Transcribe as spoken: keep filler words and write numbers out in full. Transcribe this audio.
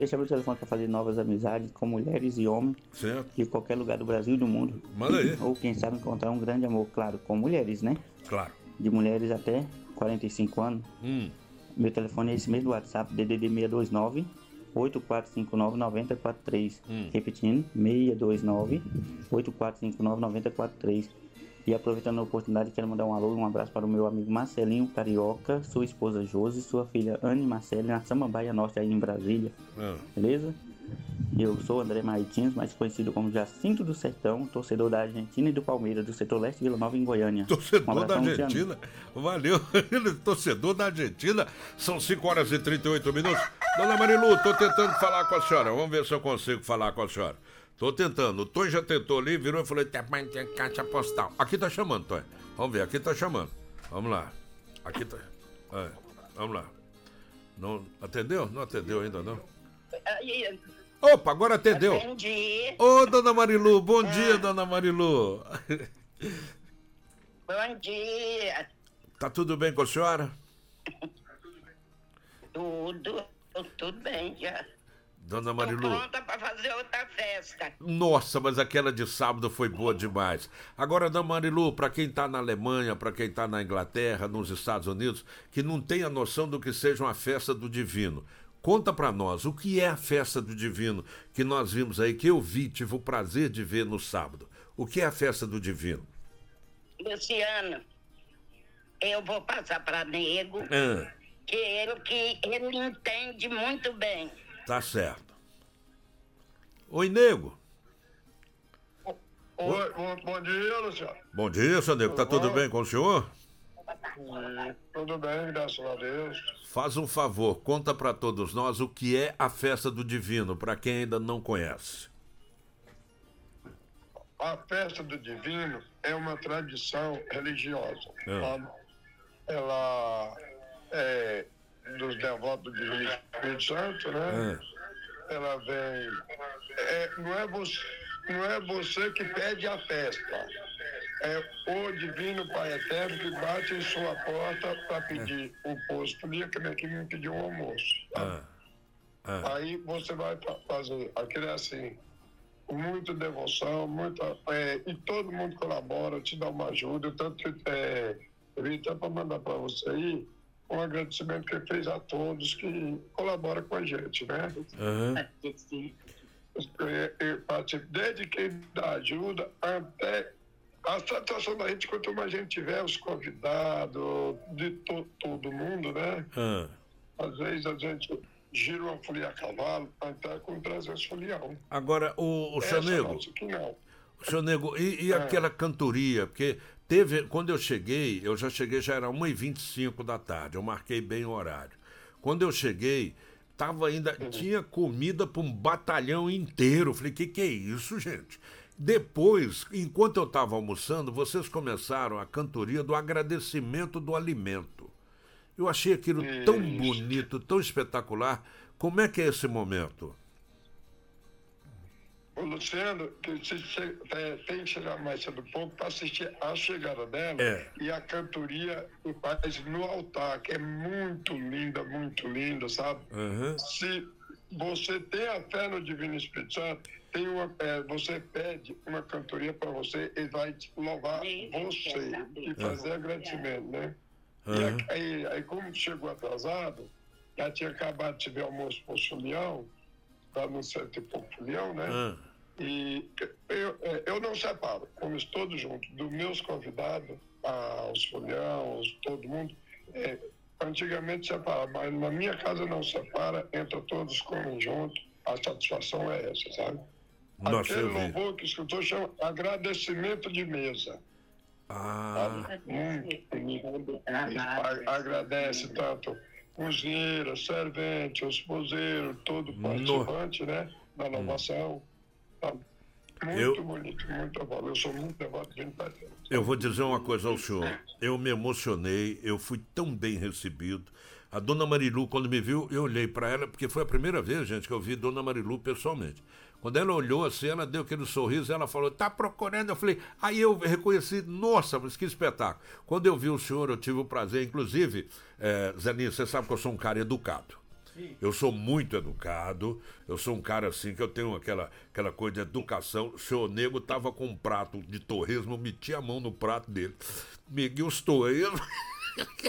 deixa meu telefone para fazer novas amizades com mulheres e homens certo. de qualquer lugar do Brasil e do mundo. Manda aí. Ou quem sabe encontrar um grande amor, claro, com mulheres, né? Claro. De mulheres até quarenta e cinco anos. Hum. Meu telefone é esse mesmo WhatsApp, D D D seis dois nove, oito quatro cinco nove, nove zero quatro três. Hum. Repetindo, seis dois nove, oito quatro cinco nove, nove zero quatro três. E aproveitando a oportunidade, quero mandar um alô e um abraço para o meu amigo Marcelinho Carioca, sua esposa Josi, sua filha Anne Marcele, na Samambaia Norte, aí em Brasília. Ah. Beleza? Eu sou André Martins, mais conhecido como Jacinto do Sertão, torcedor da Argentina e do Palmeiras, do setor leste de Vila Nova, em Goiânia. Torcedor um da Argentina? Valeu. Torcedor da Argentina. São cinco horas e trinta e oito minutos. Dona Marilu, tô tentando falar com a senhora. Vamos ver se eu consigo falar com a senhora. Tô tentando. O Tonho já tentou ali, virou e falou: tem caixa postal. Aqui tá chamando, Tonho. Vamos ver, aqui tá chamando. Vamos lá. Aqui tá. É, vamos lá. Não atendeu? Não atendeu ainda, não? Opa, agora atendeu. Bom dia. Ô, dona Marilu, bom ah. dia, dona Marilu. Bom dia. Tá tudo bem com a senhora? Tudo, tudo bem já. Dona Marilu. Tô pronta pra fazer outra festa. Nossa, mas aquela de sábado foi boa demais. Agora, Dona Marilu, pra quem tá na Alemanha, pra quem tá na Inglaterra, nos Estados Unidos, que não tem a noção do que seja uma festa do divino, conta pra nós, o que é a festa do divino que nós vimos aí, que eu vi, tive o prazer de ver no sábado. O que é a festa do divino? Luciano, eu vou passar pra Nego, ah. que ele, que ele entende muito bem. Tá certo. Oi, Nego. Oi, Oi. Bom dia, Luciano. Bom dia, seu Nego. Tá tudo, tudo bem com o senhor? Sim, tudo bem, graças a Deus. Faz um favor, conta pra todos nós o que é a festa do divino, pra quem ainda não conhece. A festa do divino é uma tradição religiosa. É. Ela é dos devotos do Espírito Santo, né? É. Ela vem... É, não, é você, não é você que pede a festa. É o Divino Pai Eterno que bate em sua porta para pedir é. o posto dia que me pediu um almoço. Tá? É. É. Aí você vai fazer aquele assim, muita devoção, muita... É, e todo mundo colabora, te dá uma ajuda. Tanto que é, eu vim até para mandar para você aí um agradecimento que ele fez a todos que colaboram com a gente, né? Uhum. Desde quem dá ajuda até a satisfação da gente, quanto mais a gente tiver, os convidados, de to, todo mundo, né? Uhum. Às vezes a gente gira uma folia a cavalo, até com trezentos folião. Agora, o, o seu Nego, não. o seu Nego, e, e é. aquela cantoria, porque teve, quando eu cheguei, eu já cheguei, já era uma e vinte e cinco da tarde, eu marquei bem o horário. Quando eu cheguei, tava ainda, uhum. tinha comida para um batalhão inteiro. Falei, que que é isso, gente? Depois, enquanto eu estava almoçando, vocês começaram a cantoria do agradecimento do alimento. Eu achei aquilo isso. tão bonito, tão espetacular. Como é que é esse momento? O Luciano, que você é, tem que chegar mais cedo um pouco para assistir a chegada dela é. e a cantoria que faz no altar, que é muito linda, muito linda, sabe? Uhum. Se você tem a fé no Divino Espírito Santo, tem uma, é, você pede uma cantoria para você, ele vai louvar você e fazer uhum. agradecimento, né? Uhum. E aí, aí, como chegou atrasado, já tinha acabado de ver almoço por Fulião, está no cento e pouco Fulião, né? Uhum. E eu, eu não separo, como todos juntos, dos meus convidados, aos Fuliãos, todo mundo, é, antigamente separa, mas na minha casa não separa, entra todos comem junto, a satisfação é essa, sabe? Nossa, aquele louvor que escutou chama agradecimento de mesa. Ah. Muito, agradece tanto cozinheiro, servente, os poseiros, todo participante, no... né, da inovação. Tá muito eu... bonito, muito bom. Eu sou muito devoto de Pai Eterno. Eu vou dizer uma coisa ao senhor. Eu me emocionei, eu fui tão bem recebido. A dona Marilu, quando me viu, eu olhei para ela, porque foi a primeira vez, gente, que eu vi dona Marilu pessoalmente. Quando ela olhou assim, ela deu aquele sorriso, ela falou, tá procurando? Eu falei, aí eu reconheci, nossa, mas que espetáculo. Quando eu vi o senhor, eu tive o prazer, inclusive, é, Zeninho, você sabe que eu sou um cara educado. Eu sou muito educado, eu sou um cara assim que eu tenho aquela, aquela coisa de educação. O senhor Nego tava com um prato de torresmo, eu meti a mão no prato dele. Me gostou aí.